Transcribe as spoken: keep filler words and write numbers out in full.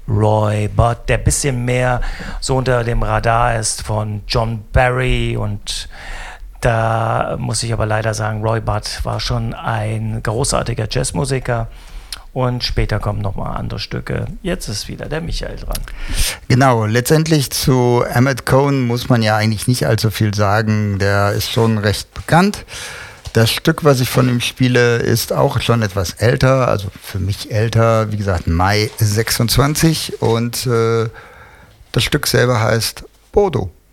Roy Budd, der ein bisschen mehr so unter dem Radar ist von John Barry, und da muss ich aber leider sagen, Roy Budd war schon ein großartiger Jazzmusiker. Und später kommen nochmal andere Stücke. Jetzt ist wieder der Michael dran. Genau, letztendlich zu Emmet Cohen muss man ja eigentlich nicht allzu viel sagen. Der ist schon recht bekannt. Das Stück, was ich von ihm spiele, ist auch schon etwas älter. Also für mich älter, wie gesagt, Mai sechsundzwanzig. Und äh, das Stück selber heißt Bodo.